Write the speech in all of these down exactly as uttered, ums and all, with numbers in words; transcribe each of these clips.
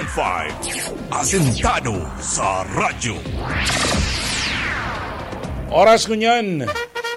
five, Asintado sa radyo. Oras ko niyan.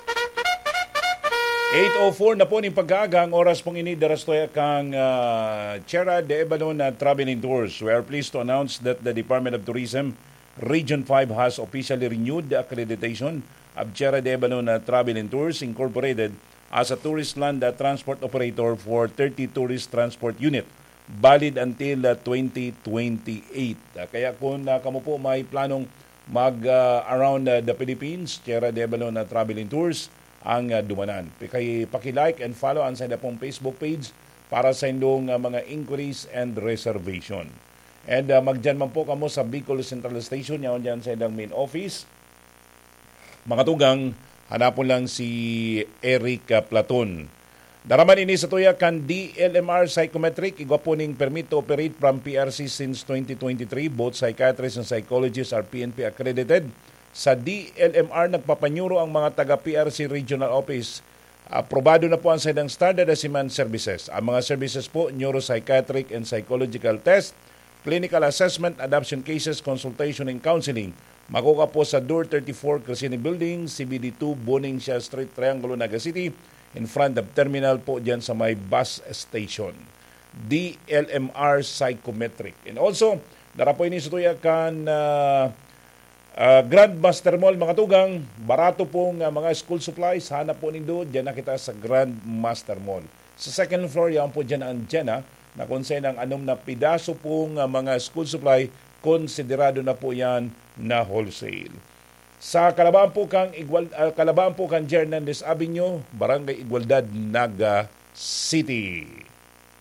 eight oh four na po ni pagkagang oras pong ini darastoy kang uh, Chera de Ebalon na Traveling Tours. We are pleased to announce that the Department of Tourism Region five has officially renewed the accreditation of Chera de Ebalon na Traveling Tours Incorporated as a tourist land uh, transport operator for thirty tourist transport unit valid until uh, twenty twenty-eight. Uh, kaya kung uh, kamo po may planong mag uh, around uh, the Philippines, Chera de Ebalon na Traveling Tours ang uh, dumanan. Kay paki-like and follow ang sa pong Facebook page para sa inyong uh, mga inquiries and reservation. And uh, magdyan man po kamo sa Bicol Central Station, yaon dyan sa ilang main office. Mga tugang, hanapon lang si Eric uh, Platon. Daraman ini sa tuya kan D L M R Psychometric, igwa po ning permit to operate from P R C since twenty twenty-three. Both psychiatrists and psychologists are P N P accredited. Sa D L M R, nagpapanyuro ang mga taga-P R C Regional Office. Aprobado na po ang silang standard assessment services. Ang mga services po, neuropsychiatric and psychological test, clinical assessment, adoption cases, consultation and counseling. Makuha po sa Door thirty-four, Crescini Building, C B D two, Boningsia Street, Triangulo, Naga City, in front of terminal po dyan sa may bus station. D L M R Psychometric. And also, darapoy ni Sutuya kan... Uh, Uh, Grandmaster Mall, mga tugang, barato pong uh, mga school supplies. Hanap po nindo, dyan na kita sa Grandmaster Mall. Sa second floor, yan po dyan ang dyan na kung saan ang anom na pidaso pong uh, mga school supply, konsiderado na po yan na wholesale. Sa Kalabaan po kang, Igual, uh, Kalabaan po kang Hernandez Avenue, Barangay Igualdad, Naga City.